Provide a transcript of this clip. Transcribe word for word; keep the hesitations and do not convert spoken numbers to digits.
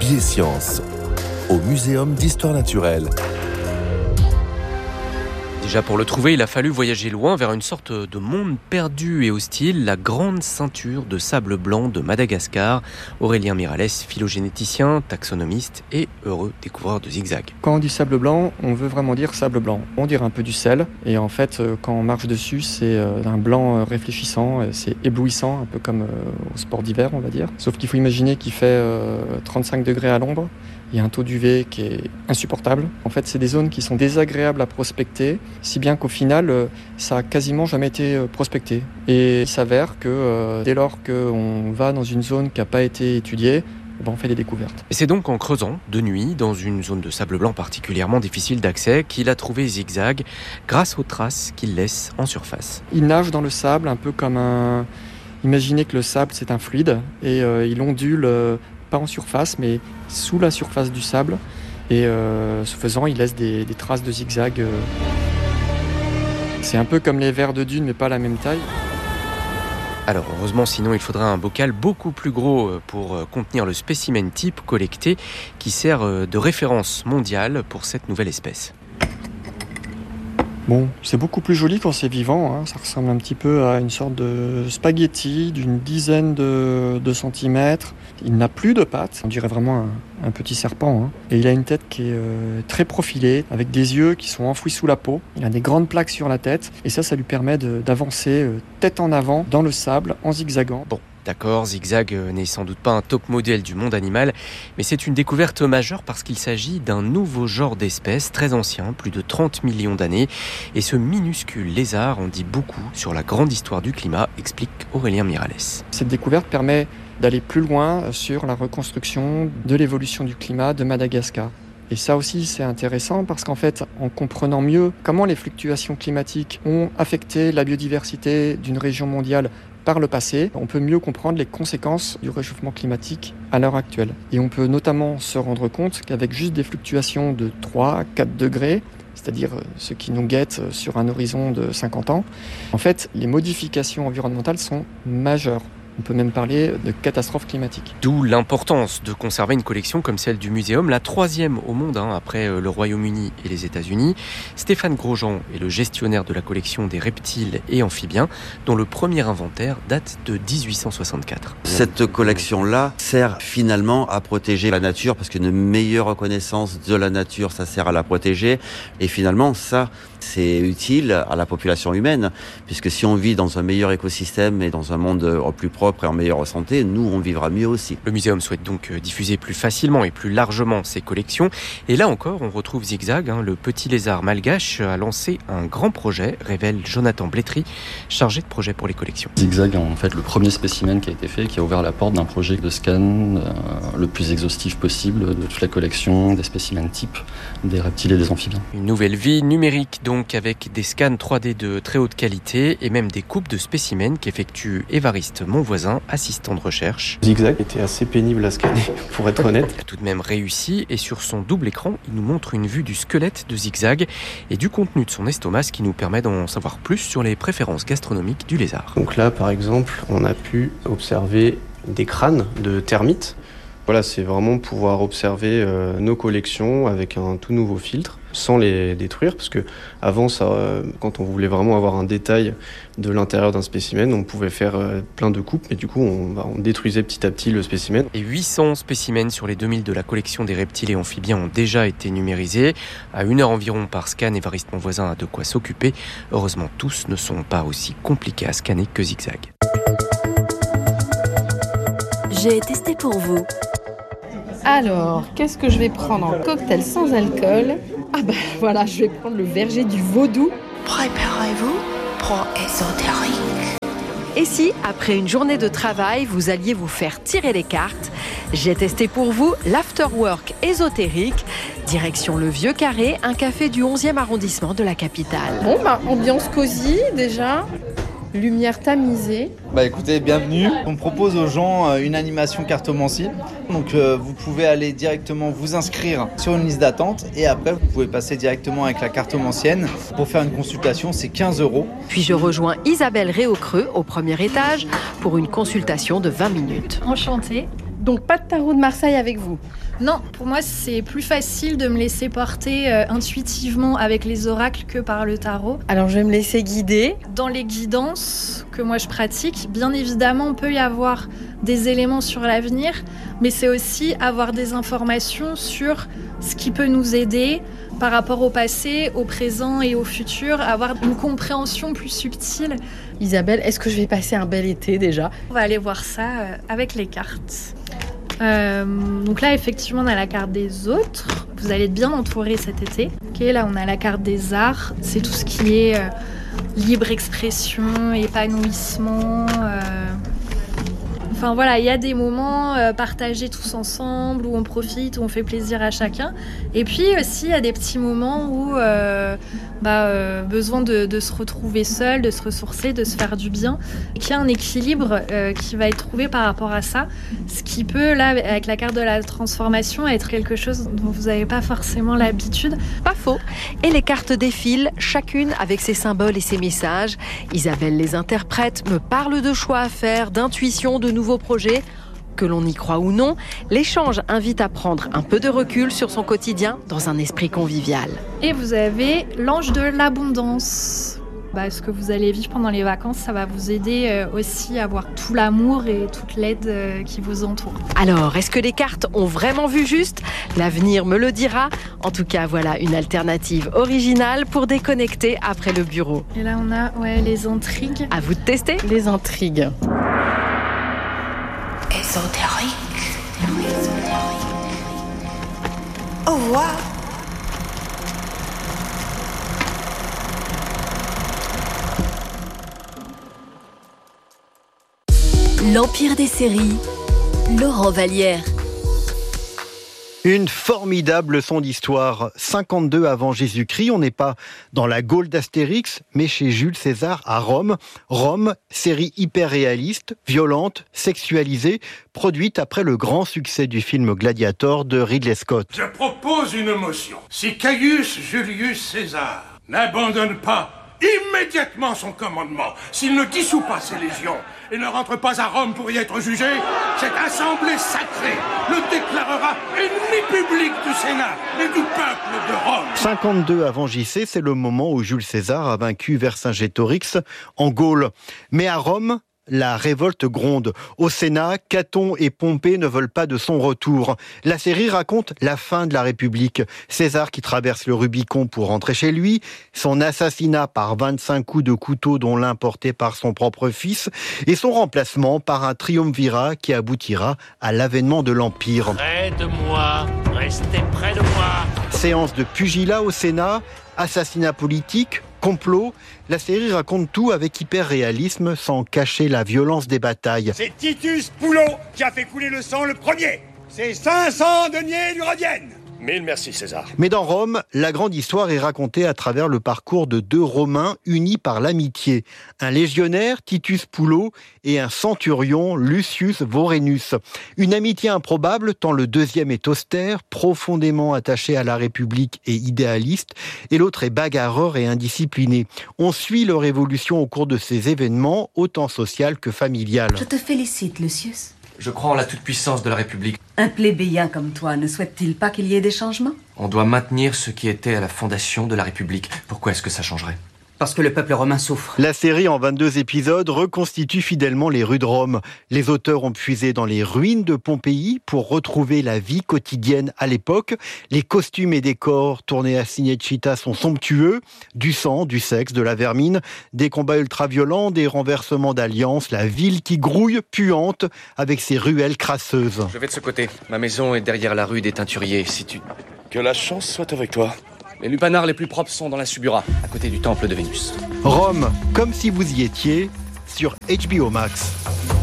Biesciences, au Muséum d'Histoire Naturelle. Déjà pour le trouver, il a fallu voyager loin vers une sorte de monde perdu et hostile, la grande ceinture de sable blanc de Madagascar. Aurélien Miralles, phylogénéticien, taxonomiste et heureux découvreur de zigzag. Quand on dit sable blanc, on veut vraiment dire sable blanc. On dirait un peu du sel et en fait, quand on marche dessus, c'est un blanc réfléchissant, c'est éblouissant, un peu comme au sport d'hiver, on va dire. Sauf qu'il faut imaginer qu'il fait trente-cinq degrés à l'ombre. Il y a un taux d'U V qui est insupportable. En fait, c'est des zones qui sont désagréables à prospecter, si bien qu'au final, ça n'a quasiment jamais été prospecté. Et il s'avère que euh, dès lors qu'on va dans une zone qui n'a pas été étudiée, ben on fait des découvertes. Et c'est donc en creusant, de nuit, dans une zone de sable blanc particulièrement difficile d'accès, qu'il a trouvé Zigzag, grâce aux traces qu'il laisse en surface. Il nage dans le sable, un peu comme un... Imaginez que le sable, c'est un fluide, et euh, il ondule... Euh, pas en surface, mais sous la surface du sable. Et euh, ce faisant, il laisse des, des traces de zigzag. Euh. C'est un peu comme les vers de dune, mais pas la même taille. Alors heureusement, sinon il faudra un bocal beaucoup plus gros pour contenir le spécimen type collecté qui sert de référence mondiale pour cette nouvelle espèce. Bon, c'est beaucoup plus joli quand c'est vivant, hein. Ça ressemble un petit peu à une sorte de spaghetti d'une dizaine de, de centimètres. Il n'a plus de pattes, on dirait vraiment un, un petit serpent, hein. Et il a une tête qui est euh, très profilée, avec des yeux qui sont enfouis sous la peau. Il a des grandes plaques sur la tête, et ça, ça lui permet de, d'avancer euh, tête en avant dans le sable en zigzagant. Bon. D'accord, Zigzag n'est sans doute pas un top modèle du monde animal, mais c'est une découverte majeure parce qu'il s'agit d'un nouveau genre d'espèce très ancien, plus de trente millions d'années. Et ce minuscule lézard en dit beaucoup sur la grande histoire du climat, explique Aurélien Miralles. Cette découverte permet d'aller plus loin sur la reconstruction de l'évolution du climat de Madagascar. Et ça aussi, c'est intéressant parce qu'en fait, en comprenant mieux comment les fluctuations climatiques ont affecté la biodiversité d'une région mondiale par le passé, on peut mieux comprendre les conséquences du réchauffement climatique à l'heure actuelle. Et on peut notamment se rendre compte qu'avec juste des fluctuations de trois à quatre degrés, c'est-à-dire ce qui nous guette sur un horizon de cinquante ans, en fait, les modifications environnementales sont majeures. On peut même parler de catastrophe climatique. D'où l'importance de conserver une collection comme celle du Muséum, la troisième au monde hein, après le Royaume-Uni et les États-Unis. Stéphane Grosjean est le gestionnaire de la collection des reptiles et amphibiens, dont le premier inventaire date de dix-huit cent soixante-quatre. Cette collection-là sert finalement à protéger la nature, parce qu'une meilleure reconnaissance de la nature, ça sert à la protéger. Et finalement, ça, c'est utile à la population humaine, puisque si on vit dans un meilleur écosystème et dans un monde plus propre et en meilleure santé, nous, on vivra mieux aussi. Le Muséum souhaite donc diffuser plus facilement et plus largement ses collections. Et là encore, on retrouve Zigzag, hein, le petit lézard malgache a lancé un grand projet, révèle Jonathan Blétry, chargé de projet pour les collections. Zigzag est en fait le premier spécimen qui a été fait, qui a ouvert la porte d'un projet de scan euh, le plus exhaustif possible de toute la collection, des spécimens types, des reptiles et des amphibiens. Une nouvelle vie numérique donc, avec des scans trois D de très haute qualité et même des coupes de spécimens qu'effectue Évariste Monvoisin, assistant de recherche. Zigzag était assez pénible à scanner, pour être honnête. Il a tout de même réussi et sur son double écran, il nous montre une vue du squelette de Zigzag et du contenu de son estomac, ce qui nous permet d'en savoir plus sur les préférences gastronomiques du lézard. Donc là, par exemple, on a pu observer des crânes de termites. Voilà, c'est vraiment pouvoir observer euh, nos collections avec un tout nouveau filtre, sans les détruire, parce que avant, ça, euh, quand on voulait vraiment avoir un détail de l'intérieur d'un spécimen, on pouvait faire euh, plein de coupes, mais du coup, on, bah, on détruisait petit à petit le spécimen. Et huit cents spécimens sur les deux mille de la collection des reptiles et amphibiens ont déjà été numérisés. À une heure environ par scan, Évariste Monvoisin a de quoi s'occuper. Heureusement, tous ne sont pas aussi compliqués à scanner que Zigzag. J'ai testé pour vous. Alors, qu'est-ce que je vais prendre en cocktail sans alcool ? Ah ben voilà, je vais prendre le verger du Vaudou. Préparez-vous pour ésotérique. Et si, après une journée de travail, vous alliez vous faire tirer les cartes ? J'ai testé pour vous l'afterwork ésotérique. Direction le Vieux Carré, un café du onzième arrondissement de la capitale. Bon bah, ambiance cosy déjà. Lumière tamisée. Bah écoutez, bienvenue. On propose aux gens une animation cartomancie. Donc euh, vous pouvez aller directement vous inscrire sur une liste d'attente et après vous pouvez passer directement avec la cartomancienne. Pour faire une consultation, c'est quinze euros. Puis je rejoins Isabelle Réaucreux au premier étage pour une consultation de vingt minutes. Enchantée. Donc pas de tarot de Marseille avec vous? Non, pour moi c'est plus facile de me laisser porter euh, intuitivement avec les oracles que par le tarot. Alors je vais me laisser guider. Dans les guidances que moi je pratique, bien évidemment il peut y avoir des éléments sur l'avenir, mais c'est aussi avoir des informations sur ce qui peut nous aider par rapport au passé, au présent et au futur, avoir une compréhension plus subtile. Isabelle, est-ce que je vais passer un bel été déjà? On va aller voir ça euh, avec les cartes. Euh, donc là, effectivement, on a la carte des autres. Vous allez être bien entouré cet été. Okay, là, on a la carte des arts. C'est tout ce qui est euh, libre expression, épanouissement. Euh... Enfin voilà, il y a des moments euh, partagés tous ensemble, où on profite, où on fait plaisir à chacun. Et puis aussi, il y a des petits moments où euh, bah, euh, besoin de, de se retrouver seul, de se ressourcer, de se faire du bien. Et qu'il y a un équilibre euh, qui va être trouvé par rapport à ça. Ce qui peut, là, avec la carte de la transformation, être quelque chose dont vous n'avez pas forcément l'habitude. Pas faux. Et les cartes défilent, chacune avec ses symboles et ses messages. Isabelle les interprète, me parle de choix à faire, d'intuition, de nouveaux projets. Que l'on y croit ou non, l'échange invite à prendre un peu de recul sur son quotidien dans un esprit convivial. Et vous avez l'ange de l'abondance. Bah, ce que vous allez vivre pendant les vacances, ça va vous aider euh, aussi à avoir tout l'amour et toute l'aide euh, qui vous entoure. Alors, est-ce que les cartes ont vraiment vu juste? L'avenir me le dira. En tout cas, voilà une alternative originale pour déconnecter après le bureau. Et là, on a ouais, les intrigues. À vous de tester. Les intrigues. Ésotérique. Au revoir. L'Empire des séries, Laurent Vallière. Une formidable leçon d'histoire. cinquante-deux avant Jésus-Christ, on n'est pas dans la Gaule d'Astérix, mais chez Jules César à Rome. Rome, série hyper réaliste, violente, sexualisée, produite après le grand succès du film Gladiator de Ridley Scott. Je propose une motion. Si Caius Julius César n'abandonne pas immédiatement son commandement, s'il ne dissout pas ses légions et ne rentre pas à Rome pour y être jugé, cette assemblée sacrée le déclarera ennemi public du Sénat et du peuple de Rome. cinquante-deux avant J C, c'est le moment où Jules César a vaincu Vercingétorix en Gaule. Mais à Rome, la révolte gronde. Au Sénat, Caton et Pompée ne veulent pas de son retour. La série raconte la fin de la République. César qui traverse le Rubicon pour rentrer chez lui, son assassinat par vingt-cinq coups de couteau dont l'un porté par son propre fils, et son remplacement par un triumvirat qui aboutira à l'avènement de l'Empire. Près de moi, restez près de moi. Séance de pugilat au Sénat, assassinat politique, complot, la série raconte tout avec hyper-réalisme sans cacher la violence des batailles. C'est Titus Poulot qui a fait couler le sang le premier. C'est cinq cents deniers du Rhodienne. Mille merci César. Mais dans Rome, la grande histoire est racontée à travers le parcours de deux Romains unis par l'amitié. Un légionnaire, Titus Poulot, et un centurion, Lucius Vorenus. Une amitié improbable tant le deuxième est austère, profondément attaché à la République et idéaliste, et l'autre est bagarreur et indiscipliné. On suit leur évolution au cours de ces événements, autant social que familial. Je te félicite, Lucius. Je crois en la toute-puissance de la République. Un plébéien comme toi ne souhaite-t-il pas qu'il y ait des changements? On doit maintenir ce qui était à la fondation de la République. Pourquoi est-ce que ça changerait? Parce que le peuple romain souffre. La série en vingt-deux épisodes reconstitue fidèlement les rues de Rome. Les auteurs ont puisé dans les ruines de Pompéi pour retrouver la vie quotidienne à l'époque. Les costumes et décors tournés à Cinecittà sont somptueux. Du sang, du sexe, de la vermine, des combats ultra-violents, des renversements d'alliances, la ville qui grouille, puante, avec ses ruelles crasseuses. Je vais de ce côté. Ma maison est derrière la rue des Teinturiers, si tu... Que la chance soit avec toi. Les lupanards les plus propres sont dans la Subura, à côté du temple de Vénus. Rome, comme si vous y étiez, sur H B O Max.